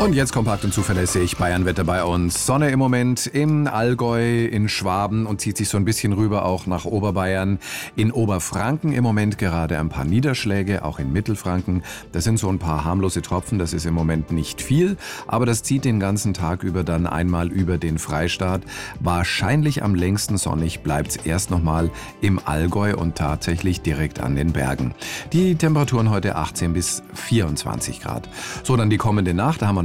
Und jetzt kompakt und zuverlässig Bayernwetter bei uns. Sonne im Moment im Allgäu, in Schwaben und zieht sich so ein bisschen rüber auch nach Oberbayern. In Oberfranken im Moment gerade ein paar Niederschläge, auch in Mittelfranken. Das sind so ein paar harmlose Tropfen, das ist im Moment nicht viel, aber das zieht den ganzen Tag über dann einmal über den Freistaat. Wahrscheinlich am längsten sonnig bleibt's erst nochmal im Allgäu und tatsächlich direkt an den Bergen. Die Temperaturen heute 18 bis 24 Grad. So, dann die kommende Nacht, da haben wir